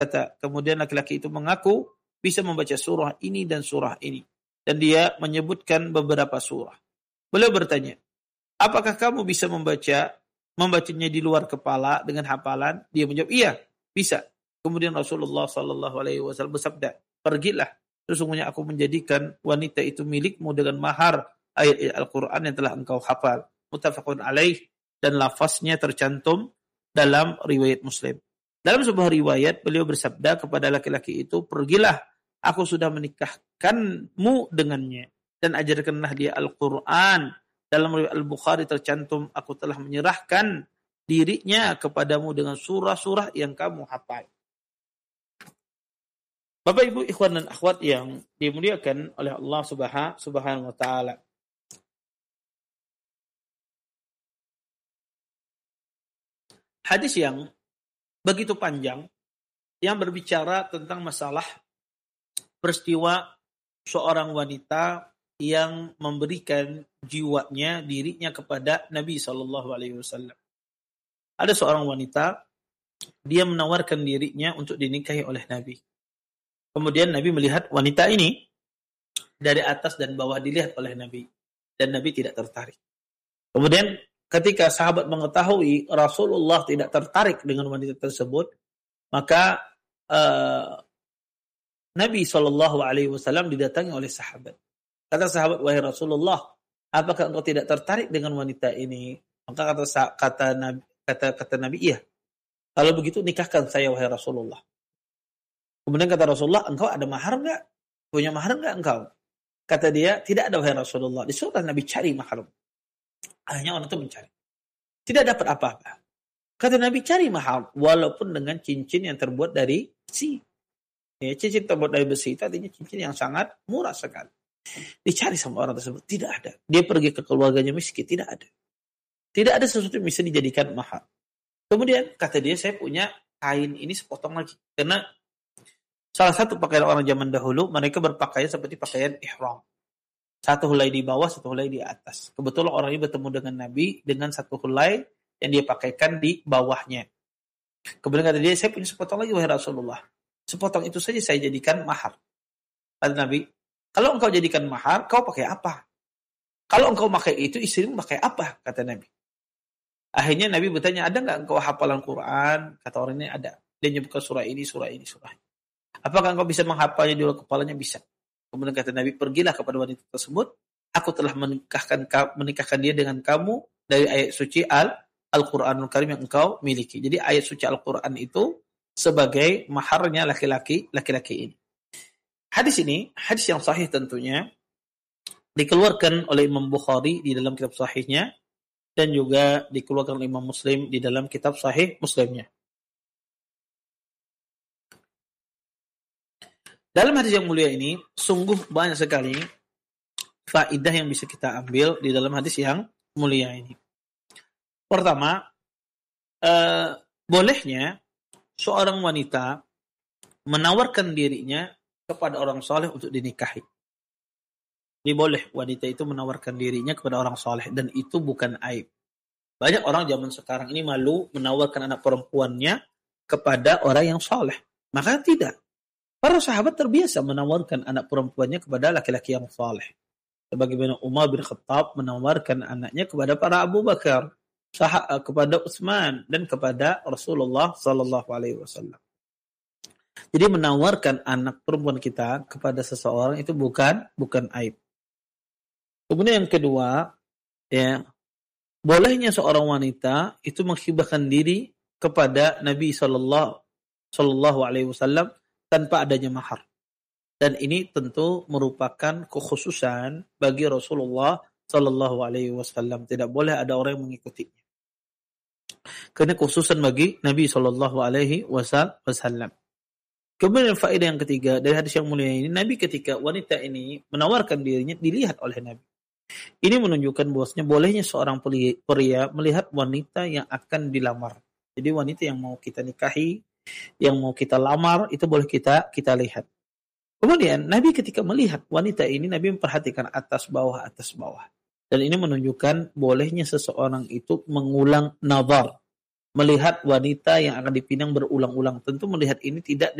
Kemudian laki-laki itu mengaku bisa membaca surah ini dan surah ini. Dan dia menyebutkan beberapa surah. Beliau bertanya, apakah kamu bisa membacanya di luar kepala dengan hafalan? Dia menjawab, iya, bisa. Kemudian Rasulullah SAW bersabda, pergilah, sesungguhnya aku menjadikan wanita itu milikmu dengan mahar ayat Al-Quran yang telah engkau hafal. Muttafaqun alaih, dan lafaznya tercantum dalam riwayat Muslim. Dalam sebuah riwayat, beliau bersabda kepada laki-laki itu, pergilah, aku sudah menikahkanmu dengannya, dan ajarkanlah dia Al-Quran. Dalam riwayat Al-Bukhari tercantum, aku telah menyerahkan dirinya kepadamu dengan surah-surah yang kamu hafal. Bapak Ibu ikhwan dan akhwat yang dimuliakan oleh Allah Subhanahu wa taala. Hadis yang begitu panjang yang berbicara tentang masalah peristiwa seorang wanita yang memberikan jiwanya, dirinya kepada Nabi SAW. Ada seorang wanita, dia menawarkan dirinya untuk dinikahi oleh Nabi. Kemudian Nabi melihat wanita ini dari atas dan bawah, dilihat oleh Nabi. Dan Nabi tidak tertarik. Kemudian ketika sahabat mengetahui Rasulullah tidak tertarik dengan wanita tersebut, maka Nabi SAW didatangi oleh sahabat. Kata sahabat, wahai Rasulullah, apakah engkau tidak tertarik dengan wanita ini? Maka kata Nabi, iya. Kalau begitu nikahkan saya, wahai Rasulullah. Kemudian kata Rasulullah, engkau ada mahar enggak? Punya mahar enggak engkau? Kata dia, tidak ada, wahai Rasulullah. Disuruh Nabi cari mahar. Akhirnya orang itu mencari. Tidak dapat apa-apa. Kata Nabi, cari mahar, walaupun dengan cincin yang terbuat dari besi. Ya, cincin terbuat dari besi itu artinya cincin yang sangat murah sekali. Dicari sama orang tersebut, tidak ada. Dia pergi ke keluarganya miskin, tidak ada. Tidak ada sesuatu yang bisa dijadikan mahar. Kemudian kata dia, saya punya kain ini sepotong lagi. Karena salah satu pakaian orang zaman dahulu, mereka berpakaian seperti pakaian ihram. Satu helai di bawah, satu helai di atas. Kebetulan orang ini bertemu dengan Nabi dengan satu helai yang dia pakaikan di bawahnya. Kemudian kata dia, saya punya sepotong lagi, wahai Rasulullah. Sepotong itu saja saya jadikan mahar. Kata Nabi, kalau engkau jadikan mahar, kau pakai apa? Kalau engkau pakai itu, istrimu pakai apa? Kata Nabi. Akhirnya Nabi bertanya, ada enggak engkau hafalan Quran? Kata orang ini, ada. Dia menyebutkan surah ini, surah ini, surah ini. Apakah engkau bisa menghafalnya di luar kepalanya? Bisa. Kemudian kata Nabi, pergilah kepada wanita tersebut. Aku telah menikahkan dia dengan kamu dari ayat suci Al-Quranul Karim yang engkau miliki. Jadi ayat suci Al-Quran itu sebagai maharnya laki-laki ini. Hadis ini, hadis yang sahih tentunya, dikeluarkan oleh Imam Bukhari di dalam kitab sahihnya, dan juga dikeluarkan oleh Imam Muslim di dalam kitab sahih Muslimnya. Dalam hadis yang mulia ini, sungguh banyak sekali faedah yang bisa kita ambil di dalam hadis yang mulia ini. Pertama, bolehnya seorang wanita menawarkan dirinya kepada orang soleh untuk dinikahi. Ini boleh wanita itu menawarkan dirinya kepada orang soleh, dan itu bukan aib. Banyak orang zaman sekarang ini malu menawarkan anak perempuannya kepada orang yang soleh. Maka tidak. Para sahabat terbiasa menawarkan anak perempuannya kepada laki-laki yang soleh. Sebagaimana Umar bin Khattab menawarkan anaknya kepada para Abu Bakar, kepada Utsman, dan kepada Rasulullah SAW. Jadi menawarkan anak perempuan kita kepada seseorang itu bukan aib. Kemudian yang kedua, ya, bolehnya seorang wanita itu menghibahkan diri kepada Nabi Sallallahu Alaihi Wasallam tanpa adanya mahar. Dan ini tentu merupakan kekhususan bagi Rasulullah Sallallahu Alaihi Wasallam. Tidak boleh ada orang yang mengikutinya. Karena kekhususan bagi Nabi Sallallahu Alaihi Wasallam. Kemudian faedah yang ketiga dari hadis yang mulia ini, Nabi ketika wanita ini menawarkan dirinya dilihat oleh Nabi. Ini menunjukkan bahwasanya bolehnya seorang pria melihat wanita yang akan dilamar. Jadi wanita yang mau kita nikahi, yang mau kita lamar, itu boleh kita lihat. Kemudian Nabi ketika melihat wanita ini, Nabi memperhatikan atas bawah. Dan ini menunjukkan bolehnya seseorang itu mengulang nazar. melihat wanita yang akan dipinang berulang-ulang. Tentu melihat ini tidak